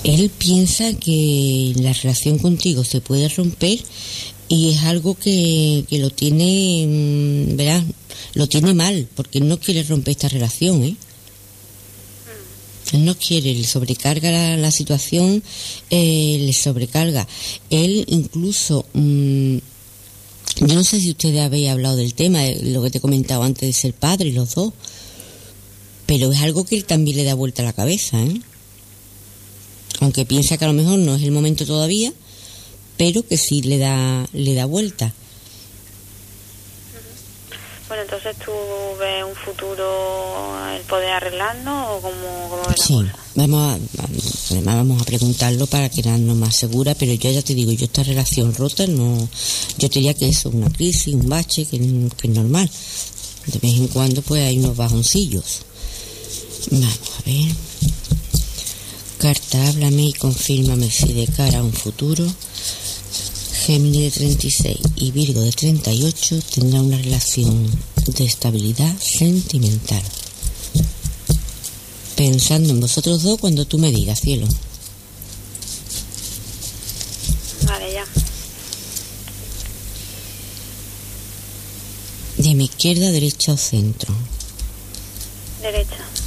Él piensa que la relación contigo se puede romper y es algo que lo tiene, verás, lo tiene mal, porque él no quiere romper esta relación, ¿eh? Él no quiere, le sobrecarga la situación, le sobrecarga. Él incluso, yo no sé si ustedes habéis hablado del tema, lo que te he comentado antes de ser padre, los dos, pero es algo que él también le da vuelta a la cabeza, ¿eh? Aunque piensa que a lo mejor no es el momento todavía, pero que sí le da vuelta. Bueno, entonces tú ves un futuro el poder arreglarnos o cómo ves la Sí, cosa. vamos a preguntarlo para quedarnos más seguras, pero yo ya te digo, yo esta relación rota no, yo te diría que eso es una crisis, un bache, que es normal. De vez en cuando pues hay unos bajoncillos. Vamos a ver. Carta, háblame y confírmame si de cara a un futuro Géminis de 36 y Virgo de 38 tendrá una relación de estabilidad sentimental. Pensando en vosotros dos cuando tú me digas, cielo. Vale, ya. Dime, izquierda, derecha o centro. Derecha.